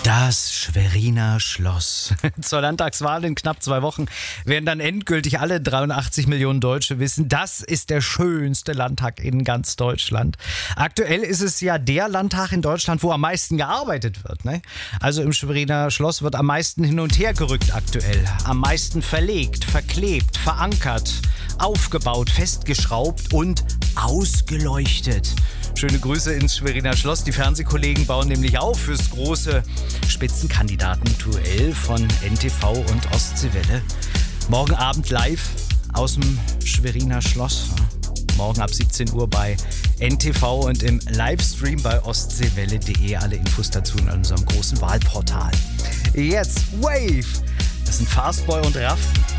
Das Schweriner Schloss. Zur Landtagswahl in knapp 2 Wochen werden dann endgültig alle 83 Millionen Deutsche wissen, das ist der schönste Landtag in ganz Deutschland. Aktuell ist es ja der Landtag in Deutschland, wo am meisten gearbeitet wird. Ne? Also im Schweriner Schloss wird am meisten hin und her gerückt aktuell. Am meisten verlegt, verklebt, verankert, aufgebaut, festgeschraubt und ausgeleuchtet. Schöne Grüße ins Schweriner Schloss. Die Fernsehkollegen bauen nämlich auf fürs große Spitzenkandidaten-Duell von NTV und Ostseewelle. Morgen Abend live aus dem Schweriner Schloss. Morgen ab 17 Uhr bei NTV und im Livestream bei ostseewelle.de. Alle Infos dazu in unserem großen Wahlportal. Jetzt Wave. Das sind Fastboy und Raff.